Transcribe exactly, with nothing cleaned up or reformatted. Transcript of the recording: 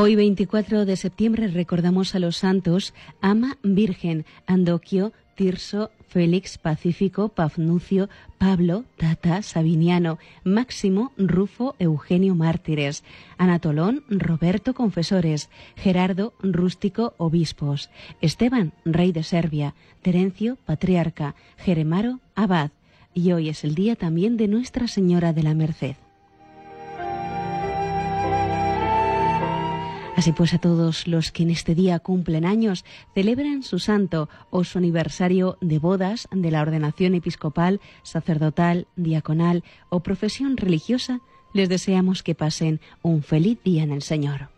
Hoy, veinticuatro de septiembre, recordamos a los santos Ama Virgen, Andoquio, Tirso, Félix, Pacífico, Pafnucio, Pablo, Tata, Sabiniano, Máximo, Rufo, Eugenio, mártires, Anatolón, Roberto, confesores, Gerardo, Rústico, obispos, Esteban, rey de Serbia, Terencio, patriarca, Jeremaro, abad. Y hoy es el día también de Nuestra Señora de la Merced. Así pues, a todos los que en este día cumplen años, celebran su santo o su aniversario de bodas, de la ordenación episcopal, sacerdotal, diaconal o profesión religiosa, les deseamos que pasen un feliz día en el Señor.